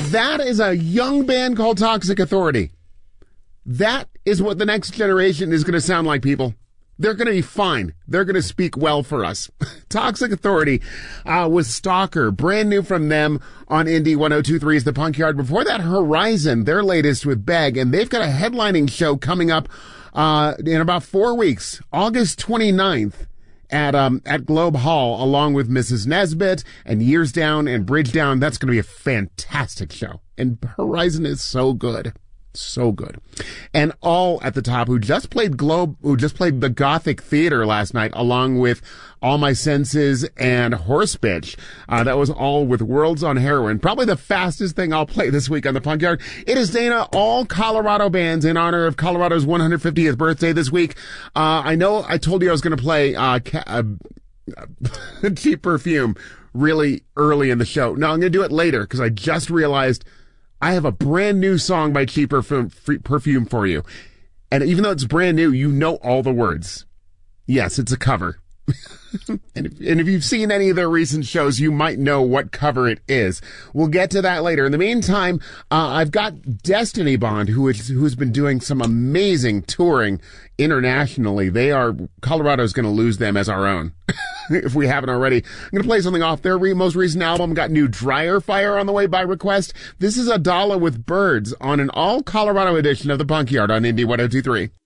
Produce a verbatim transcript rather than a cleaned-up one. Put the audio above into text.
That is a young band called Toxic Authority. That is what the next generation is going to sound like, people. They're going to be fine. They're going to speak well for us. Toxic Authority uh, was Stalker, brand new from them on Indie one oh two point three's The Punk Yard. Before that, Horizon, their latest with Beg, and they've got a headlining show coming up uh in about four weeks, August twenty-ninth. At um at Globe Hall, along with Missus Nesbitt and Years Down and Bridge Down. That's going to be a fantastic show. And Horizon is so good. So good. And All at the Top, who just played Globe, who just played the Gothic Theater last night, along with All My Senses and Horse Bitch. Uh, that was all with Worlds on Heroin. Probably the fastest thing I'll play this week on the Punk Yard. It is Dana, all Colorado bands in honor of Colorado's one hundred fiftieth birthday this week. Uh, I know I told you I was going to play, uh, ca- uh, Cheap Perfume really early in the show. No, I'm going to do it later because I just realized I have a brand new song by Cheap Perfume, Perfume for you. And even though it's brand new, you know all the words. Yes, it's a cover. and, if, and if you've seen any of their recent shows, you might know what cover it is. We'll get to that later. In the meantime, uh, I've got Destiny Bond, who is, who's been doing some amazing touring internationally. They are, Colorado's going to lose them as our own. If we haven't already. I'm going to play something off their re- most recent album. Got new Dryer Fire on the way by request. This is Adala with Birds on an all Colorado edition of the Punk Yard on Indie one oh two point three.